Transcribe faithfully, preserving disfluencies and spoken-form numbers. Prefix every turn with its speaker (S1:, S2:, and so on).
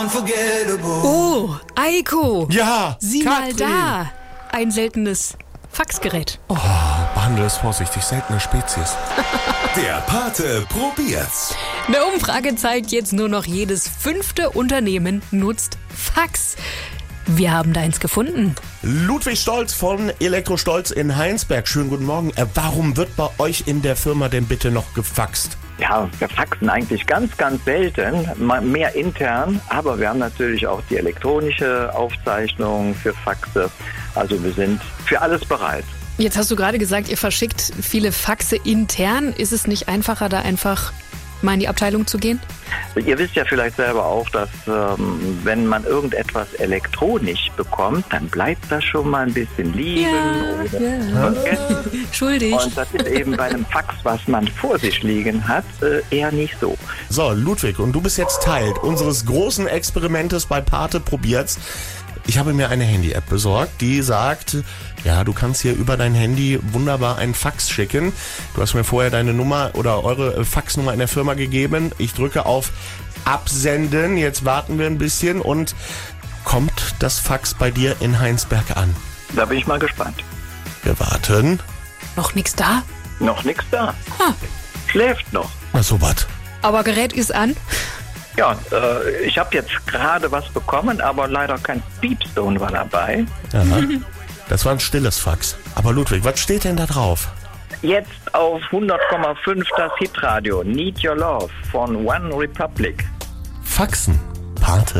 S1: Oh, Eiko.
S2: Ja,
S1: Sieh
S2: Katrin.
S1: mal da. Ein seltenes Faxgerät.
S2: Oh, behandle es vorsichtig, seltene Spezies.
S3: Der Pate probiert's.
S1: Eine Umfrage zeigt jetzt, nur noch jedes fünfte Unternehmen nutzt Fax. Wir haben da eins gefunden.
S2: Ludwig Stolz von Elektrostolz in Heinsberg. Schönen guten Morgen. Äh, warum wird bei euch in der Firma denn bitte noch gefaxt?
S4: Ja, wir faxen eigentlich ganz, ganz selten, mal mehr intern, aber wir haben natürlich auch die elektronische Aufzeichnung für Faxe. Also wir sind für alles bereit.
S1: Jetzt hast du gerade gesagt, ihr verschickt viele Faxe intern. Ist es nicht einfacher, da einfach mal in die Abteilung zu gehen?
S4: Ihr wisst ja vielleicht selber auch, dass ähm, wenn man irgendetwas elektronisch bekommt, dann bleibt das schon mal ein bisschen liegen.
S1: Ja,
S4: oder
S1: ja. Schuldig.
S4: Und das ist eben bei einem Fax, was man vor sich liegen hat, äh, eher nicht so.
S2: So, Ludwig, und du bist jetzt Teil unseres großen Experimentes bei Pate probiert's. Ich habe mir eine Handy-App besorgt, die sagt, ja, du kannst hier über dein Handy wunderbar einen Fax schicken. Du hast mir vorher deine Nummer oder eure Faxnummer in der Firma gegeben. Ich drücke auf Absenden. Jetzt warten wir ein bisschen und kommt das Fax bei dir in Heinsberg an?
S4: Da bin ich mal gespannt.
S2: Wir warten.
S1: Noch nichts da?
S4: Noch nichts da.
S1: Ha.
S4: Schläft noch.
S2: Na so was.
S1: Aber Gerät ist an.
S4: Ja, äh, ich habe jetzt gerade was bekommen, aber leider kein Piepstone war dabei.
S2: Ja, das war ein stilles Fax. Aber Ludwig, was steht denn da drauf?
S4: Jetzt auf hundert Komma fünf das Hitradio Need Your Love von One Republic.
S2: Faxen. Pate